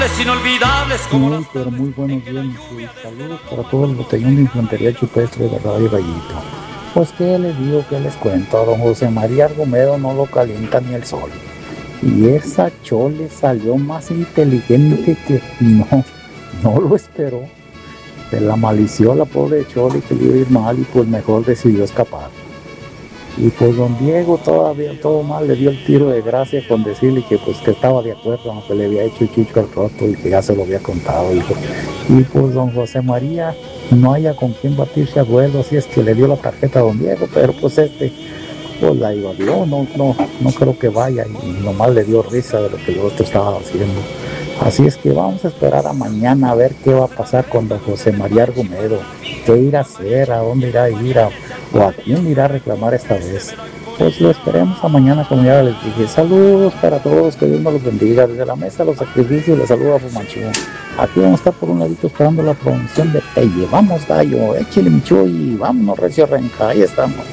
Inolvidables como muy, pero muy buenos días, y saludos para todo el batallón de infantería chupestre de Radio Gallito. Pues qué les digo, qué les cuento, a don José María Argumedo no lo calienta ni el sol. Y esa Chole salió más inteligente que no lo esperó. Se la malició la pobre Chole, que le iba a ir mal, y pues mejor decidió escapar. Y pues don Diego todavía todo mal le dio el tiro de gracia con decirle que pues que estaba de acuerdo con lo que le había hecho Chucho al Roto y que ya se lo había contado, hijo. Y pues don José María no haya con quién batirse a duelo, así es que le dio la tarjeta a don Diego, pero pues pues la evadió, no creo que vaya, y nomás le dio risa de lo que el otro estaba haciendo. Así es que vamos a esperar a mañana a ver qué va a pasar con don José María Argumedo, qué irá a hacer, a dónde irá a ir, o a quién irá a reclamar esta vez. Pues lo esperemos a mañana, como ya les dije. Saludos para todos, que Dios nos los bendiga. Desde la mesa de los sacrificios les saluda a Fumanchu. Aquí vamos a estar por un ladito esperando la promoción de Pelle. Vamos, gallo, échale mi chuy, vámonos, recio renca, ahí estamos.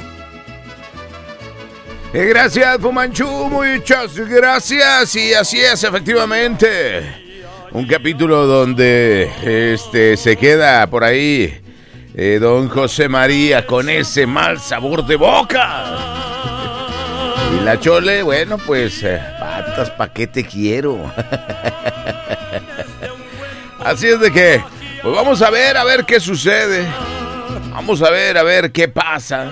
Gracias, Fumanchu, muchas gracias. Y así es, efectivamente, un capítulo donde se queda por ahí don José María con ese mal sabor de boca. Y la Chole, bueno, pues patas, ¿pa' qué te quiero? Así es de que pues vamos a ver qué sucede. Vamos a ver qué pasa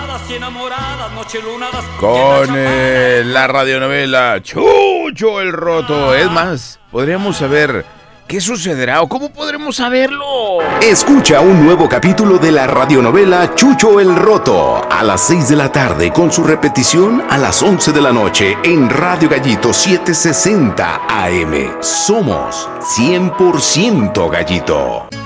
con la radionovela Chucho el Roto. Es más, podríamos saber qué sucederá o cómo podremos saberlo. Escucha un nuevo capítulo de la radionovela Chucho el Roto a las 6 de la tarde con su repetición a las 11 de la noche en Radio Gallito 760 AM. Somos 100% Gallito.